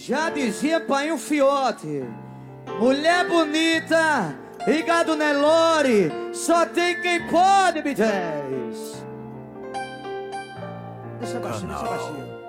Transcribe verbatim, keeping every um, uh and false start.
Já dizia pai um fiote, mulher bonita e gado Nelore, só tem quem pode, B dez. Deixa baixinho, deixa baixinho.